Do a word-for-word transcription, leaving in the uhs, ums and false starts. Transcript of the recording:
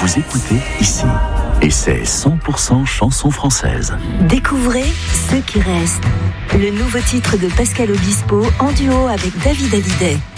vous écoutez ici. Et c'est cent pour cent chanson française. Découvrez Ceux qui restent. Le nouveau titre de Pascal Obispo en duo avec David Hallyday.